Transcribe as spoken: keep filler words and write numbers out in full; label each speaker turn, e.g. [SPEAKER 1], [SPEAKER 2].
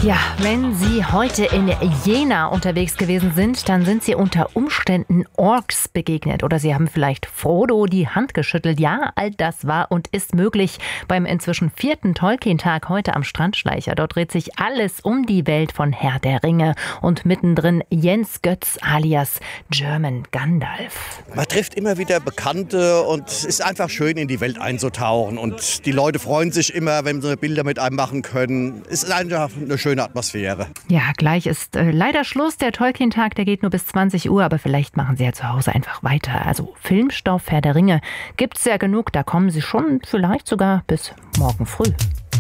[SPEAKER 1] Ja, wenn Sie heute in Jena unterwegs gewesen sind, dann sind Sie unter Umständen Orks begegnet. Oder Sie haben vielleicht Frodo die Hand geschüttelt. Ja, all das war und ist möglich beim inzwischen vierten Tolkien-Tag heute am Strandschleicher. Dort dreht sich alles um die Welt von Herr der Ringe. Und mittendrin Jens Götz alias German Gandalf.
[SPEAKER 2] Man trifft immer wieder Bekannte und es ist einfach schön, in die Welt einzutauchen. Und die Leute freuen sich immer, wenn sie Bilder mit einem machen können. Es ist einfach eine schöne Atmosphäre.
[SPEAKER 1] Ja, gleich ist äh, leider Schluss. Der Tolkien-Tag, der geht nur bis zwanzig Uhr, aber vielleicht machen Sie ja zu Hause einfach weiter. Also Filmstoff Herr der Ringe gibt's ja genug, da kommen Sie schon vielleicht sogar bis morgen früh.